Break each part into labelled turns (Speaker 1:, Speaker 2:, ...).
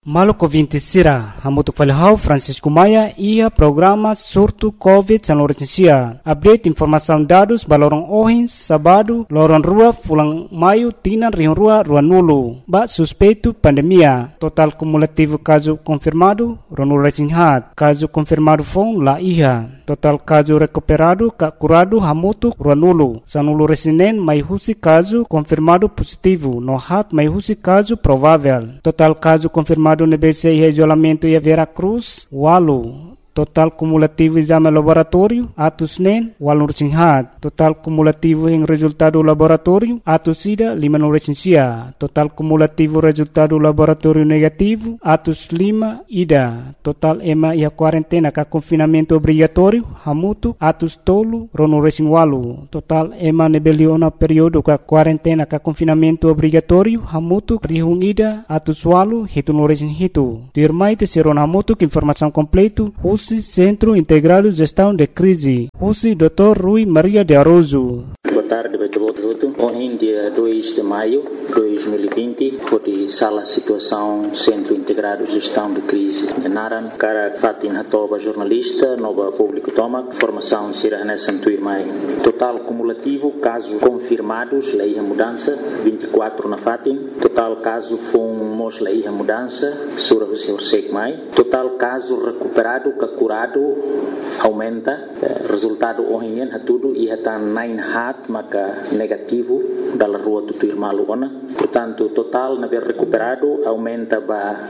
Speaker 1: Maluco 20 Sira, Hamutuk Falhau, Francisco Maia, ia programa surto Covid San Lourenço. Update informação dados balorong Ohins, Sabado, Lorong Rua, Fulang Maio, Tinan, Rio Rua, Rua Nulo. Ba suspeito pandemia. Total cumulativo caso confirmado, Ronul Resinhat. Caso confirmado fong La Iha. Total caso recuperado, curado, Hamutuk, Rua Nulo. Sanulu Resinen, Maihusi caso confirmado positivo. Nohat, Maihusi caso provável. Total caso confirmado no BC e isolamento e Vera Cruz, Walu. Total cumulativo exame laboratório, atos NEN, Walu Resinhat. Total cumulativo em resultado laboratório, atos SIDA, Lima Resinsia. Total cumulativo resultado laboratório negativo, atos Lima, Ida. Total EMA e a quarentena com confinamento obrigatório, Hamutu, atos Tolo, Rono Resin Walu. Total EMA nebeliona período com quarentena com confinamento obrigatório, Hamutu, Rihung Ida, atos Walu, Hituno Resin Hitu. Dirmai terceiro Hamutu, informação completo, Centro Integrado de Gestão de Crise. Husi Dr. Rui Maria de Aroso.
Speaker 2: Boa tarde, Beto. Ontem, dia 2 de maio de 2020, foi sala situação Centro Integrado de Gestão de Crise de Naran. Cara Fatin Hatoba, jornalista, nova público toma, formação Sira Hanessan Tuirmai. Total cumulativo, casos confirmados, lei a mudança, 24 na Fatin. Total caso fomos lei a mudança, Sura Hussein Mai. Total caso recuperado, curado, aumenta. Resultado ontem é tudo e está 9 hat, maka negativo da rua do Tuirmalu. Portanto, total na recuperado aumenta para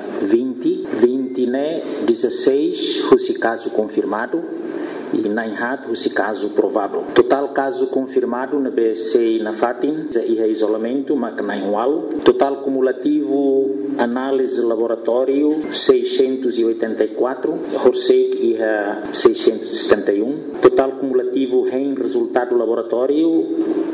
Speaker 2: 20 né 16 esse caso confirmado e 9 hat esse caso provável. Total caso confirmado na BC na Fatin e isolamento maka 9 wal. Total cumulativo análise laboratório 684, Horsek e 671. Total cumulativo em resultado laboratório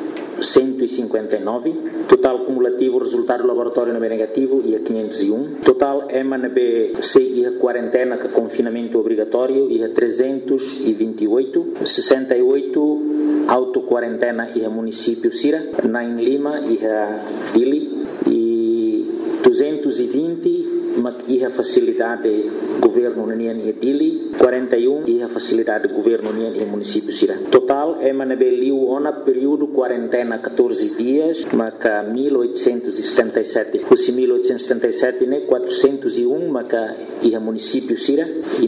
Speaker 2: 159. Total cumulativo resultado laboratório negativo e 501. Total EMA-NB e a quarentena com confinamento obrigatório e 328. 68 auto-quarentena e a município Sira. 9 Lima e a Dili. E 220 e a facilidade governo União e Dili, 41 e a facilidade governo União e município Sira. Total é manabeliu ona período quarentena 14 dias, maca 1877. Os 1877 né 401 maca e a município Sira e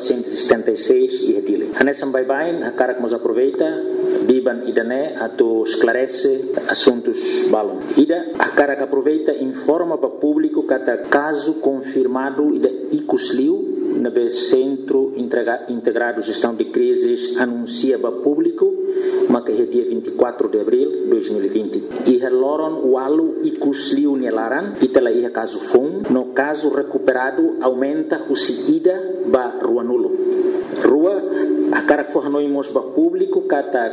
Speaker 2: 1476 e a Dili. Hanesam bye a cara que nos aproveita biban idane ato esclarece assuntos balon. Ida a cara que aproveita informa para público cada caso confirmado ida icusliu na Centro Integrado de Gestão de Crises anuncia para público mas que é dia 24 de abril de 2020 e loron walu icusliu nelaran e tela ia caso fom no caso recuperado aumenta o ida ba rua nulo rua a cara que fornoimos para público kata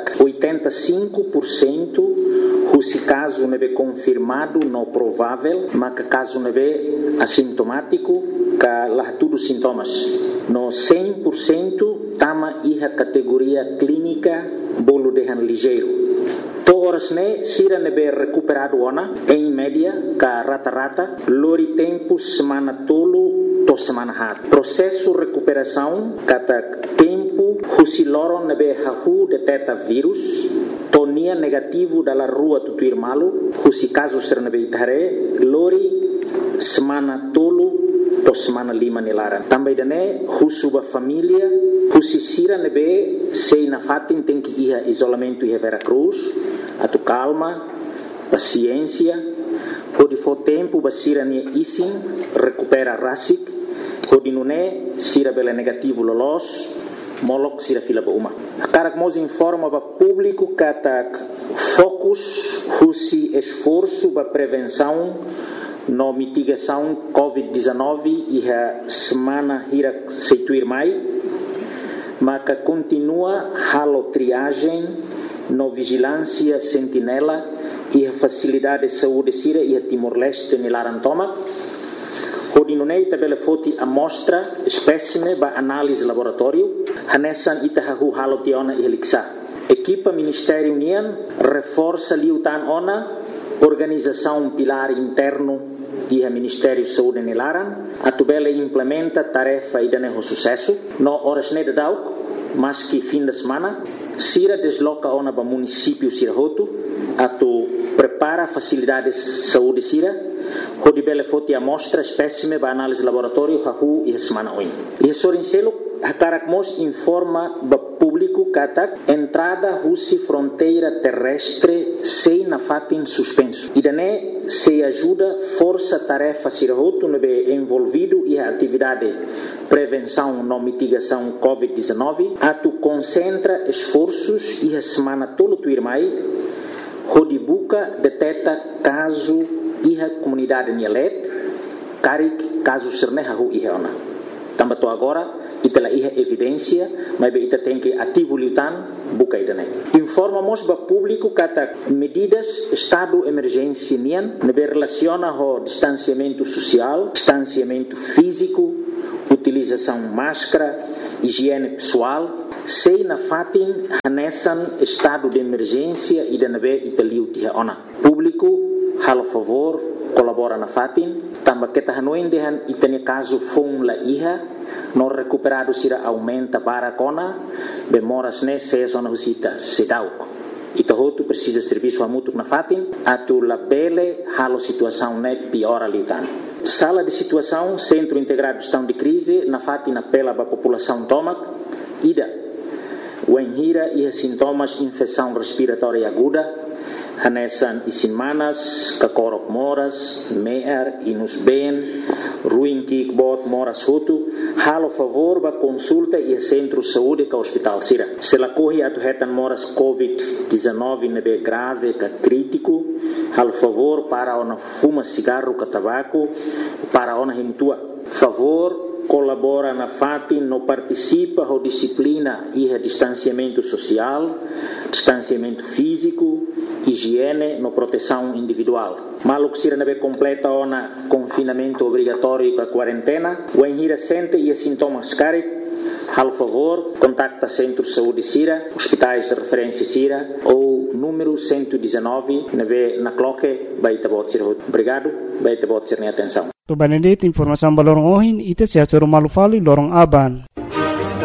Speaker 2: 85% se caso neve confirmado não provável mas que caso neve assintomático que lá tudo sintomas no 100% tama iha categoria clínica bolo de ligeiro toras ne sira neve recuperado ona em média ka rata lori tempo semana tolo to semana hat processo recuperação kata tempo husiloron neve hahu detecta vírus tonia negativo dalla rua do Tuirmalu husi caso ser neve itare lori semana tolo to semana lima nilaran também dane husuba família husi sira nebe sei na Fatin tem que ir isolamento e Vera Cruz atu calma paciência pode for tempo basira ne isin recupera rasik pode nune sira bela negativo lolos molok sira fila ba uma a cara que nos informa para público kata focus husi esforço para prevenção no mitigação COVID-19 e a semana hira seituir mai maka continua halo triagem no vigilância sentinela e a facilidade de saúde sira e a Timor-Leste nilarantoma Hodinunei tabela foti amostra espécime ba análise laboratório hanessan itahahu halo tiona e heliksa Equipa Ministério União reforça liutan ona organização pilar interno e o Ministério de Saúde nelaran, a tubela implementa tarefa e dane sucesso, no horas ne dauk, mas que fim de semana, Sira desloca ona para município Sirahoto, a tu prepara facilidades de saúde Sira, hodi bele foti amostra espécime para análise laboratório hahu e semana oin. E sorincelo Hakarak Mos informa ba público katak entrada husi fronteira terrestre sei na fatin suspenso. E dané se ajuda força tarefa Sirahoto nebe envolvido e a atividade prevenção no mitigação COVID-19 a tu concentra esforços e a semana tolo tu irmai hodibuka deteta caso e a comunidade Nielet karik caso serneha hu ihona. Tambato agora itela iha evidência, mas ita tem que ativo lutan buka idane. Informamos ba público kata medidas estado emergência nian nebe relaciona ho distanciamento social, distanciamento físico, utilização máscara, higiene pessoal, sei na fatin hanesan estado de emergência e de nebe italiu tiha ona. Público hal favor colabora na fatin, tamba kita hanuin dehan itani caso fong la iha no recuperado sira aumenta para kona bemoras ne se zona husita sedauk. Ito hotu precisa serviço a mútuo na fatin atu la bele halo situação ne piora litan. Sala de situação Centro Integrado de Gestão de Crise na fatin apela ba população tomak ida wenhira e sintomas infecção respiratória aguda hanesan isinmanas, kakorok moras, meer, inus ben, ruim kikbot moras hutu, halo favor ba consulta e centro saúde ka hospital sira. Se la corre atu hetan moras COVID-19 nebe grave ka crítico, halo favor para ona fuma cigarro ka tabaco, para ona himtua. Favor colabora na fatin no participa ho disciplina e distanciamento social, distanciamento físico, higiene no proteção individual. Maluk sira nebe completa ona confinamento obrigatório para quarentena, o enhira sente e sintomas carit, hal favor, contacta Centro de Saúde Sira, hospitais de referência Sira ou número 119 nebe na cloque baita bot sira. Obrigado, baita bot sira atenção.
Speaker 1: To Benedict informação balorong ohin ite sehat malu fali lorong aban.